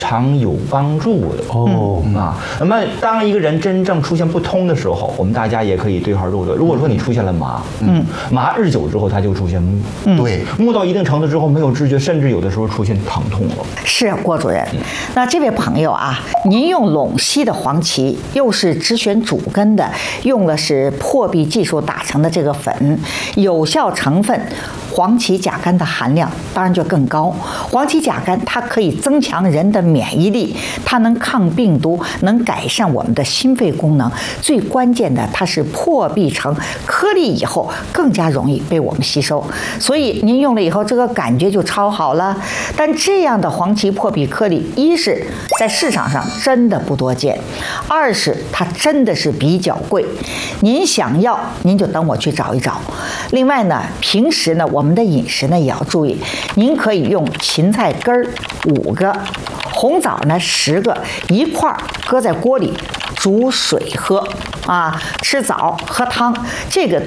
常有帮助的那么当一个人真正出现不通的时候，我们大家也可以对号入座。如果说你出现了麻，麻日久之后，它就出现木， 对， 木到一定程度之后没有知觉，甚至有的时候出现疼痛了。 是郭主任，那这位朋友啊，您用陇西的黄芪，又是只选主根的，用的是破壁技术打成的这个粉，有效成分黄芪甲苷的含量当然就更高。黄芪甲苷它可以增强人的免疫力，它能抗病毒，能改善我们的心肺功能。最关键的，它是破壁成颗粒以后更加容易被我们吸收。所以您用了以后，这个感觉就超好了。但这样的黄芪破壁颗粒，一是在市场上真的不多见，二是它真的是比较贵。您想要，您就等我去找一找。另外呢，平时呢，我们的饮食呢也要注意，您可以用芹菜根儿5个，红枣呢10个，一块儿搁在锅里煮水喝啊，吃枣喝汤，这个